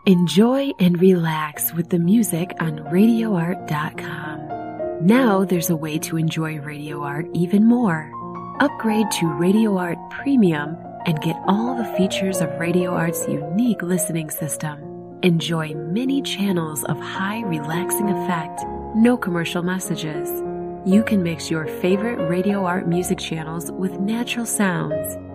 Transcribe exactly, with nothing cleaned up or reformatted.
Enjoy and relax with the music on radio art dot com. Now there's a way to enjoy Radio Art even more. Upgrade to Radio Art Premium and get all the features of Radio Art's unique listening system. Enjoy many channels of high relaxing effect, no commercial messages. You can mix your favorite Radio Art music channels with natural sounds,